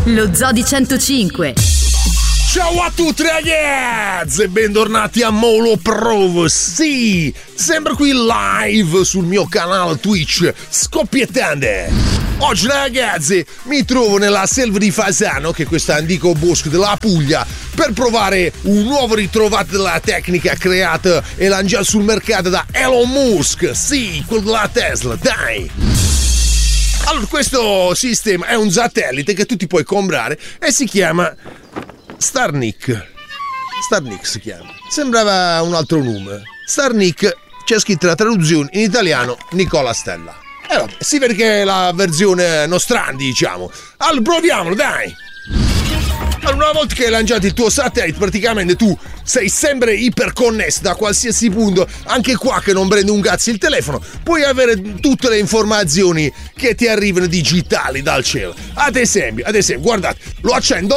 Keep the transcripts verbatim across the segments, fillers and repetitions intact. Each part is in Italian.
Lo Zoo di centocinque. Ciao a tutti ragazzi e bentornati a Molo Pro. Sì, sempre qui live sul mio canale Twitch Scoppiettante. Oggi ragazzi mi trovo nella selva di Fasano, che è questo antico bosco della Puglia, per provare un nuovo ritrovato della tecnica creata e lanciata sul mercato da Elon Musk. Sì, quello della Tesla, dai. Allora, questo sistema è un satellite che tu ti puoi comprare e si chiama Starlink. Starlink si chiama. Sembrava un altro nome. Starlink, c'è scritto la traduzione in italiano Nicola Stella. Eh vabbè, sì, perché è la versione nostrandi, diciamo. Allora, proviamolo, dai! Allora, una volta che hai lanciato il tuo satellite, praticamente tu sei sempre iperconnesso da qualsiasi punto, anche qua che non prende un cazzo il telefono, puoi avere tutte le informazioni che ti arrivano digitali dal cielo. Ad esempio, ad esempio, guardate, lo accendo.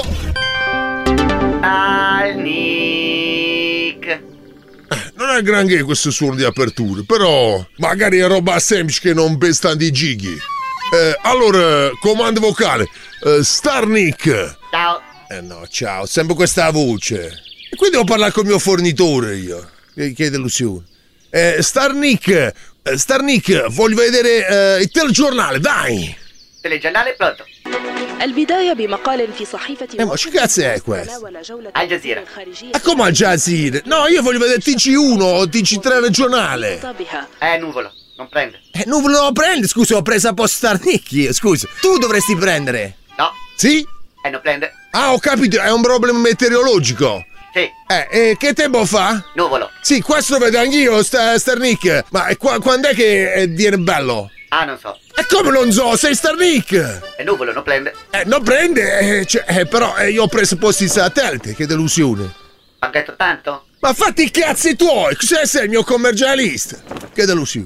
Alnic. Non è granché questo suono di apertura, però magari è roba semplice che non pesa tanti gighi. Eh, allora, comando vocale, eh, Starlink. Ciao. Eh no, ciao, sempre questa voce. E qui devo parlare con il mio fornitore io. Che, che delusione. Eh, Starlink, eh, Starlink, voglio vedere eh, il telegiornale, dai! Telegiornale pronto. البداية بمقال في صحيفة Eh, ma che cazzo è questo? Al Jazeera. Ma come Al Jazeera? No, io voglio vedere T C uno o T C tre regionale. È nuvolo, non prende. Eh, non lo prendi, scusa, ho preso a posto Starlink io, scusa. Tu dovresti prendere. No. Sì? Eh, non prende. Ah, ho capito, è un problema meteorologico. Sì. Eh, e che tempo fa? Nuvolo. Sì, questo lo vedo anch'io, sta, Starlink. Ma eh, qua, quando è che eh, viene bello? Ah, non so. E come non so, sei Starlink! È nuvolo, non prende. Eh, non prende, eh, cioè, eh, però eh, io ho preso posti di satellite, che delusione. Ha detto tanto? Ma fatti i cazzi tuoi, cos'è sei il mio commercialista? Che delusione.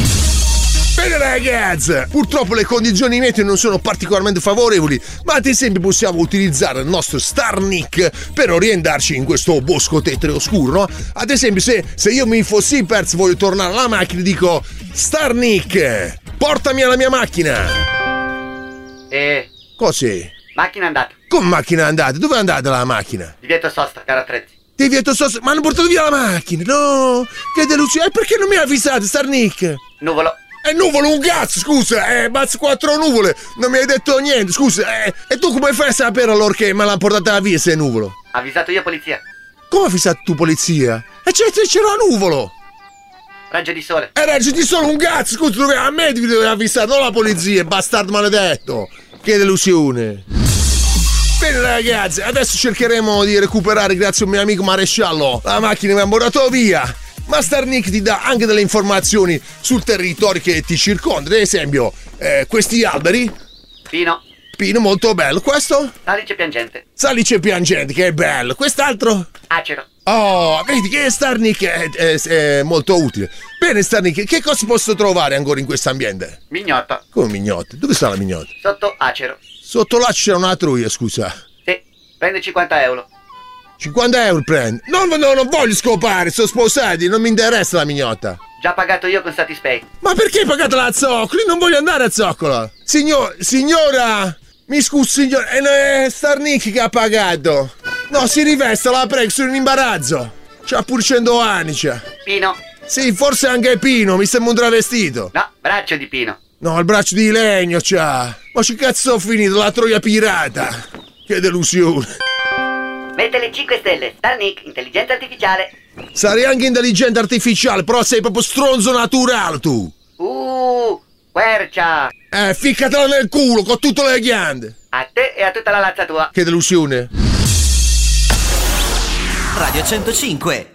Bene ragazzi, purtroppo le condizioni meteo non sono particolarmente favorevoli, ma ad esempio possiamo utilizzare il nostro Starlink per orientarci in questo bosco tetreo oscuro, no? Ad esempio se, se io mi fossi perso, voglio tornare alla macchina, dico Starlink, portami alla mia macchina. Eh. Cos'è? Macchina andata. Come macchina andata? Dove è andata la macchina? Divieto sosta, caro attrezzi. Ti vieto sosta, ma hanno portato via la macchina, no? Che delusione, e perché non mi ha avvisato Starlink? Nuvolo. È nuvolo un cazzo, scusa, eh, mazzo quattro nuvole, non mi hai detto niente, scusa, eh, e tu come fai a sapere allora che me l'hanno portata via se è nuvolo? Ha avvisato io polizia. Come hai avvisato tu polizia? E c'è, c'era nuvolo! Raggio di sole. E raggio di sole un cazzo, scusa, dove, a me devi aver avvisato, non la polizia, bastardo maledetto! Che delusione! Bene ragazzi, adesso cercheremo di recuperare, grazie a un mio amico maresciallo, la macchina che mi ha portato via. Ma Starlink ti dà anche delle informazioni sul territorio che ti circonda. Ad esempio, eh, questi alberi. Pino. Pino molto bello. Questo? Salice piangente. Salice piangente, che è bello. Quest'altro? Acero. Oh, vedi che Starlink è, è, è molto utile. Bene Starlink, che cosa posso trovare ancora in questo ambiente? Mignotta. Come mignotta? Dove sta la mignotta? Sotto acero. Sotto là c'è una troia, scusa. Sì, prende cinquanta euro. cinquanta euro prendi. No, no, non voglio scopare, sono sposati, non mi interessa la mignotta. Già pagato io con Satispay. Ma perché hai pagato la Zoccoli? Non voglio andare a Zoccola. Signor, signora, mi scusi signora, è Starlink che ha pagato. No, si rivesta, la prego, sono in imbarazzo. C'ha pure cento anni, c'ha. Pino. Sì, forse anche Pino, mi sembra un travestito. No, braccio di Pino. No, il braccio di legno c'ha. Ma che cazzo ho finito? La troia pirata. Che delusione. Mette le cinque stelle. Starlink, intelligenza artificiale. Sarei anche intelligente artificiale, però sei proprio stronzo naturale tu. Uh, quercia. Eh, ficcatela nel culo con tutte le ghiande. A te e a tutta la razza tua. Che delusione. Radio centocinque.